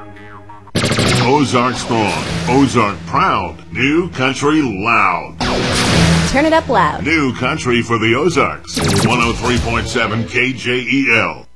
Ozark strong, Ozark proud, New Country loud. Turn it up loud. New Country for the Ozarks, 103.7 KJEL.